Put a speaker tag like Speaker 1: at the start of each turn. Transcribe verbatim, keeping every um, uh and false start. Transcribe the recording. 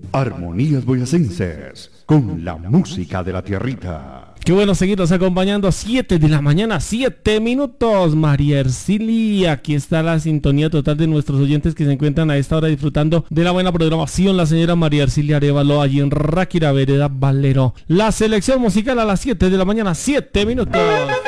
Speaker 1: Armonías Boyacenses, con la música de la tierrita.
Speaker 2: Qué bueno seguirnos acompañando. Siete de la mañana, siete minutos. María Ercilia, aquí está la sintonía total de nuestros oyentes que se encuentran a esta hora disfrutando de la buena programación. La señora María Ercilia Arevalo, allí en Ráquira, Vereda Valero. La selección musical a las siete de la mañana, siete minutos.